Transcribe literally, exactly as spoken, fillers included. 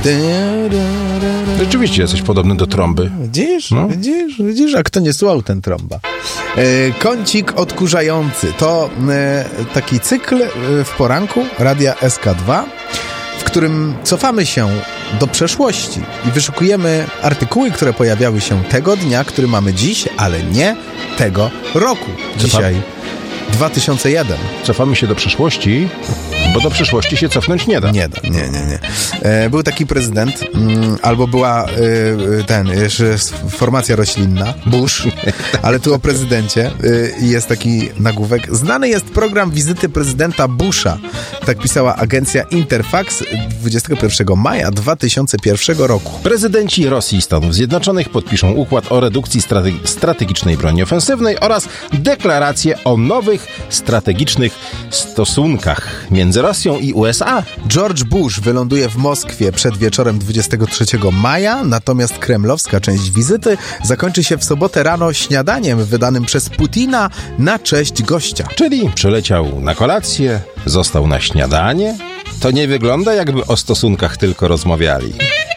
Rzeczywiście jesteś podobny do trąby. Widzisz, no. widzisz, widzisz, a kto nie słuchał, ten trąba. E, kącik odkurzający to e, taki cykl e, w poranku Radia S K dwa, w którym cofamy się do przeszłości i wyszukujemy artykuły, które pojawiały się tego dnia, który mamy dziś, ale nie tego roku. Dzisiaj dwa tysiące jeden. Cofamy się do przeszłości, bo do przyszłości się cofnąć nie da. Nie da, nie, nie, nie. E, był taki prezydent, mm, albo była y, ten, jeszcze formacja roślinna, Bush, ale tu o prezydencie y, jest taki nagłówek. Znany jest program wizyty prezydenta Busha. Tak pisała agencja Interfax dwudziestego pierwszego maja dwa tysiące pierwszego roku. Prezydenci Rosji i Stanów Zjednoczonych podpiszą układ o redukcji strate- strategicznej broni ofensywnej oraz deklarację o nowych strategicznych stosunkach między Rosją i U S A. George Bush wyląduje w Moskwie przed wieczorem dwudziestego trzeciego maja, natomiast kremlowska część wizyty zakończy się w sobotę rano śniadaniem wydanym przez Putina na cześć gościa. Czyli przyleciał na kolację, został na śniadanie? To nie wygląda, jakby o stosunkach tylko rozmawiali.